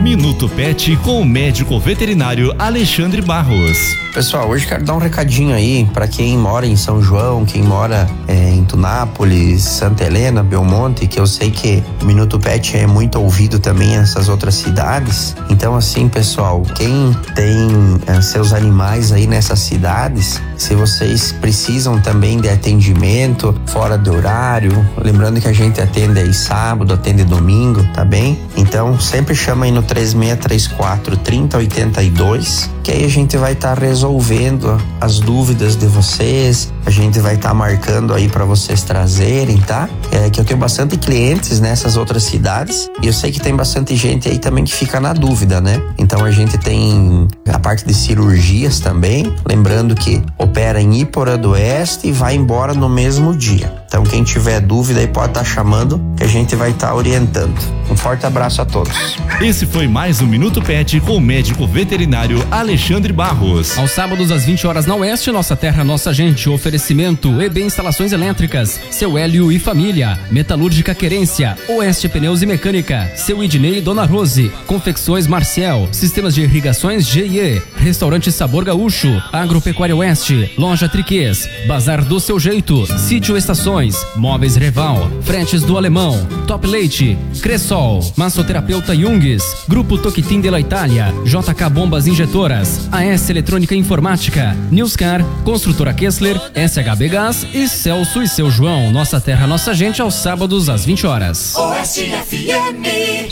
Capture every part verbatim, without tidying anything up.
Minuto Pet com o médico veterinário Alexandre Barros. Pessoal, hoje quero dar um recadinho aí para quem mora em São João, quem mora é, em Tunápolis, Santa Helena, Belmonte, que eu sei que o Minuto Pet é muito ouvido também nessas outras cidades. Então, assim, pessoal, quem tem é, seus animais aí nessas cidades, se vocês precisam também de atendimento fora do horário, lembrando que a gente atende aí sábado, atende domingo, tá bem? Então, sempre chama aí no três seis três quatro, três zero oito dois, que aí a gente vai estar tá resolvendo as dúvidas de vocês, a gente vai estar tá marcando aí para vocês trazerem, tá? É que eu tenho bastante clientes nessas outras cidades e eu sei que tem bastante gente aí também que fica na dúvida, né? Então a gente tem a parte de cirurgias também, lembrando que opera em Ípora do Oeste e vai embora no mesmo dia. Então quem tiver dúvida aí pode estar tá chamando que a gente vai estar tá orientando. Um forte abraço a todos. Esse foi mais um Minuto Pet com o médico veterinário Alexandre Barros. Aos sábados às vinte horas na Oeste, Nossa Terra, Nossa Gente. Oferecimento E B Instalações Elétricas, Seu Hélio e Família, Metalúrgica Querência, Oeste Pneus e Mecânica, Seu Idnei e Dona Rose, Confecções Marcial, Sistemas de Irrigações G I E, Restaurante Sabor Gaúcho, Agropecuária Oeste, Loja Triquês, Bazar do Seu Jeito, Sítio Estações, Móveis Reval, Fretes do Alemão, Top Leite, Cressol, Massoterapeuta Jungs, Grupo Toquitim de la Itália, J K Bombas Injetoras, A S Eletrônica e Informática, Newscar, Construtora Kessler, S H B Gás e Celso e Seu João. Nossa Terra, Nossa Gente, aos sábados às vinte horas. Oeste F M.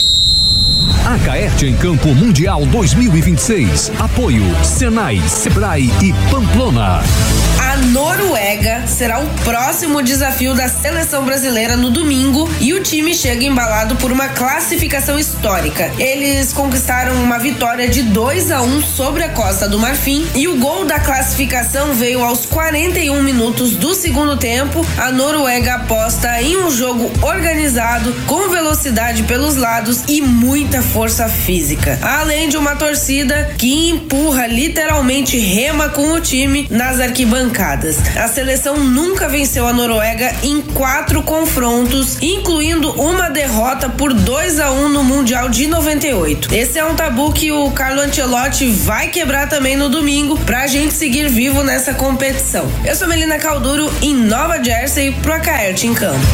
A Caerte em Campo Mundial dois mil e vinte e seis. Apoio Senai, Sebrae e Pamplona. A Noruega será o próximo desafio da seleção brasileira no domingo e o time chega embalado por uma classificação histórica. Eles conquistaram uma vitória de dois a um sobre a Costa do Marfim e o gol da classificação veio aos quarenta e um minutos do segundo tempo. A Noruega aposta em um jogo organizado, com velocidade pelos lados e muita força física, além de uma torcida que empurra, literalmente rema com o time nas arquibancadas. A seleção nunca venceu a Noruega em quatro confrontos, incluindo uma derrota por dois a um no Mundial de noventa e oito. Esse é um tabu que o Carlo Ancelotti vai quebrar também no domingo pra gente seguir vivo nessa competição. Eu sou Melina Calduro em Nova Jersey pro A Caerte em Campo.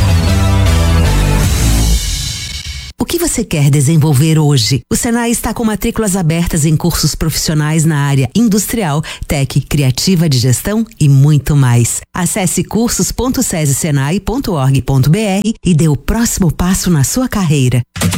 O que você quer desenvolver hoje? O Senai está com matrículas abertas em cursos profissionais na área industrial, tech, criativa de gestão e muito mais. Acesse cursos ponto sese senai ponto org ponto br e dê o próximo passo na sua carreira.